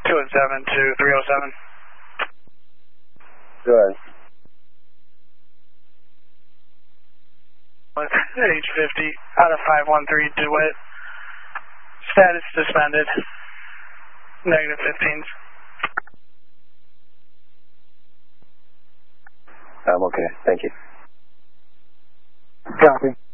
217 to 307. Go ahead. With H50 out of 513 DeWitt. Status suspended. Negative 15s. I'm okay. Thank you. Copy.